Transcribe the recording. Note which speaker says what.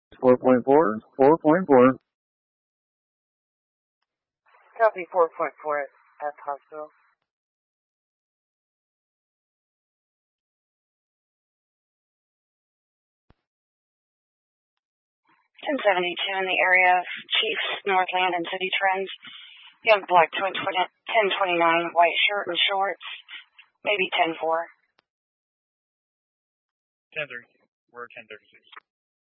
Speaker 1: 4.4, 4.4.
Speaker 2: Copy 4.4 at hospital. 1072 in the area of Chiefs, Northland, and City Trends. Young black 1029, white shirt and shorts, maybe 10-4.
Speaker 3: 10-30. We're 10-36.